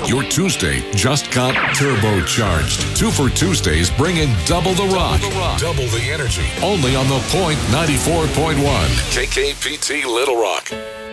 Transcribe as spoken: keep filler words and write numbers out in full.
Your Tuesday just got turbocharged. Two for Tuesdays bring in double the rock, double the energy. Only on The Point ninety-four point one. K K P T Little Rock.